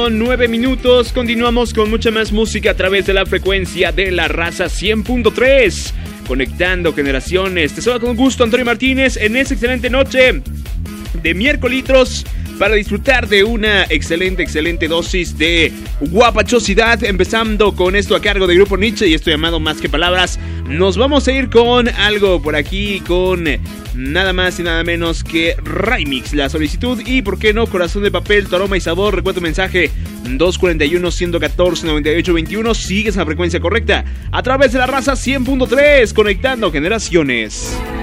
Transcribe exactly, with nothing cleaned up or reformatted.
con nueve minutos. Continuamos con mucha más música a través de la frecuencia de La Raza cien punto tres. Conectando generaciones. Te saluda con gusto Antonio Martínez en esta excelente noche de miércoles para disfrutar de una excelente, excelente dosis de guapachosidad. Empezando con esto a cargo de Grupo Nietzsche y esto llamado Más que Palabras. Nos vamos a ir con algo por aquí, con nada más y nada menos que Remix, la solicitud y por qué no Corazón de Papel, Tu Aroma y Sabor. Recuerda tu mensaje dos cuatro uno, uno uno cuatro, nueve ocho dos uno. Sigues la frecuencia correcta a través de La Raza cien punto tres, conectando generaciones.